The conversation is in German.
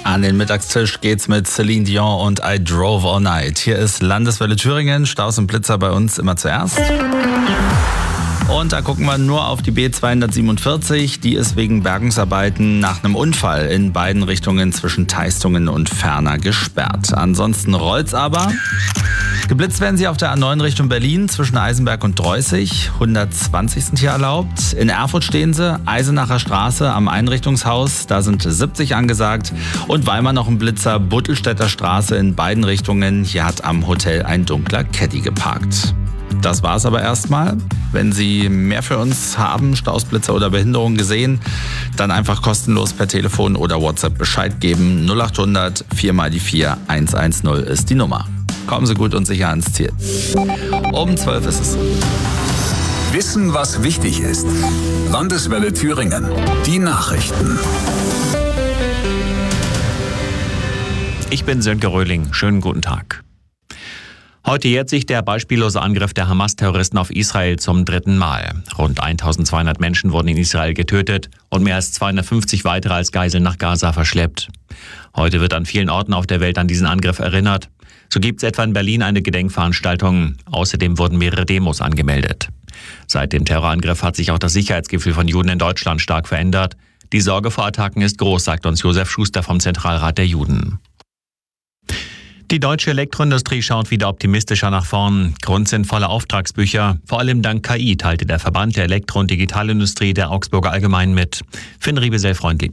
An den Mittagstisch geht's mit Celine Dion und I Drove All Night. Hier ist Landeswelle Thüringen, Staus und Blitzer bei uns immer zuerst. Und da gucken wir nur auf die B247. Die ist wegen Bergungsarbeiten nach einem Unfall in beiden Richtungen zwischen Teistungen und Ferner gesperrt. Ansonsten rollt's aber. Geblitzt werden sie auf der A9 Richtung Berlin zwischen Eisenberg und Dreußig. 120 sind hier erlaubt. In Erfurt stehen sie, Eisenacher Straße am Einrichtungshaus. Da sind 70 angesagt. Und Weimar noch ein Blitzer, Buttelstädter Straße in beiden Richtungen. Hier hat am Hotel ein dunkler Caddy geparkt. Das war's aber erstmal. Wenn Sie mehr für uns haben, Stausblitzer oder Behinderungen gesehen, dann einfach kostenlos per Telefon oder WhatsApp Bescheid geben. 0800 4 mal die 4 110 ist die Nummer. Kommen Sie gut und sicher ans Ziel. Um 12 ist es. Wissen, was wichtig ist. Landeswelle Thüringen. Die Nachrichten. Ich bin Sönke Röhling. Schönen guten Tag. Heute jährt sich der beispiellose Angriff der Hamas-Terroristen auf Israel zum 3. Mal. Rund 1200 Menschen wurden in Israel getötet und mehr als 250 weitere als Geiseln nach Gaza verschleppt. Heute wird an vielen Orten auf der Welt an diesen Angriff erinnert. So gibt es etwa in Berlin eine Gedenkveranstaltung. Außerdem wurden mehrere Demos angemeldet. Seit dem Terrorangriff hat sich auch das Sicherheitsgefühl von Juden in Deutschland stark verändert. Die Sorge vor Attacken ist groß, sagt uns Josef Schuster vom Zentralrat der Juden. Die deutsche Elektroindustrie schaut wieder optimistischer nach vorn. Grund sind volle Auftragsbücher. Vor allem dank KI, teilte der Verband der Elektro- und Digitalindustrie der Augsburger Allgemeinen mit. Finn Riebesell-Freundlich.